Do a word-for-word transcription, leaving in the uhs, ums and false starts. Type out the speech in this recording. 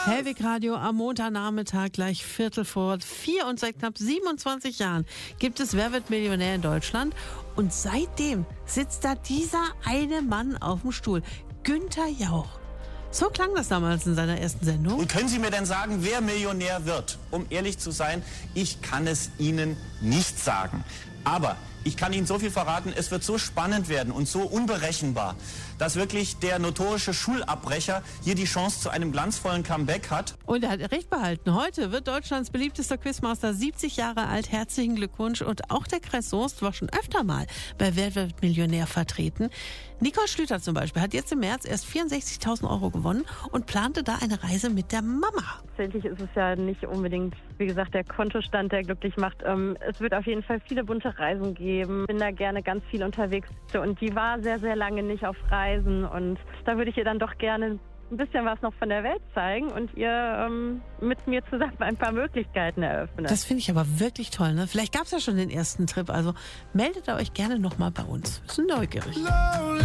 Hellwig Radio am Montagnachmittag gleich Viertel vor vier und seit knapp siebenundzwanzig Jahren gibt es Wer wird Millionär in Deutschland und seitdem sitzt da dieser eine Mann auf dem Stuhl, Günther Jauch. So klang das damals in seiner ersten Sendung. Und können Sie mir denn sagen, wer Millionär wird? Um ehrlich zu sein, ich kann es Ihnen nicht sagen. Aber ich kann Ihnen so viel verraten, es wird so spannend werden und so unberechenbar, dass wirklich der notorische Schulabbrecher hier die Chance zu einem glanzvollen Comeback hat. Und er hat recht behalten. Heute wird Deutschlands beliebtester Quizmaster siebzig Jahre alt. Herzlichen Glückwunsch. Und auch der Kreis Soest war schon öfter mal bei Wer wird Millionär vertreten. Nicole Schlüter zum Beispiel hat jetzt im März erst vierundsechzigtausend Euro gewonnen und plante da eine Reise mit der Mama. Tatsächlich ist es ja nicht unbedingt, wie gesagt, der Kontostand, der glücklich macht. Ähm, es wird auf jeden Fall viele bunte Reisen geben. Bin da gerne ganz viel unterwegs. Und die war sehr, sehr lange nicht auf Reisen. Und da würde ich ihr dann doch gerne ein bisschen was noch von der Welt zeigen und ihr ähm, mit mir zusammen ein paar Möglichkeiten eröffnen. Das finde ich aber wirklich toll, ne? Vielleicht gab es ja schon den ersten Trip. Also meldet euch gerne nochmal bei uns. Wir sind neugierig.